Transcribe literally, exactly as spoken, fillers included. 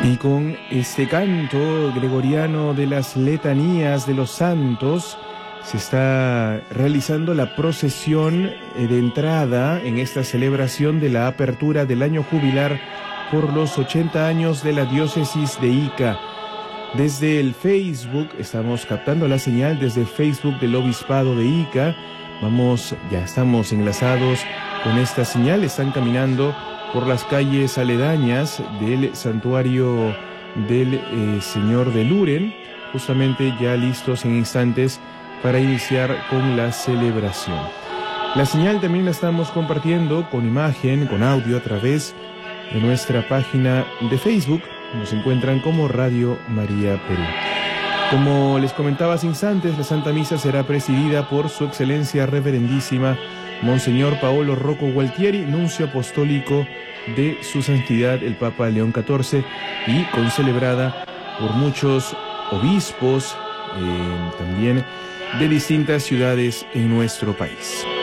Y con este canto gregoriano de las letanías de los santos se está realizando la procesión de entrada en esta celebración de la apertura del año jubilar por los ochenta años de la diócesis de Ica. Desde el Facebook, estamos captando la señal desde el Facebook del Obispado de Ica. Vamos, ya estamos enlazados con esta señal, están caminando por las calles aledañas del santuario del eh, Señor de Luren, justamente ya listos en instantes para iniciar con la celebración. La señal también la estamos compartiendo con imagen, con audio a través de nuestra página de Facebook. Nos encuentran como Radio María Perú. Como les comentaba hace instantes, la Santa Misa será presidida por Su Excelencia Reverendísima Monseñor Paolo Rocco Gualtieri, nuncio apostólico de Su Santidad el Papa León catorce, y concelebrada por muchos obispos eh, también de distintas ciudades en nuestro país.